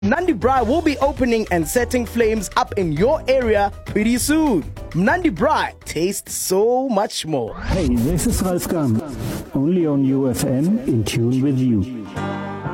Mnandi Braai will be opening and setting flames up in your area pretty soon. Mnandi Braai tastes so much more. Hey, this is Ralf Gam, only on UFM, in tune with you.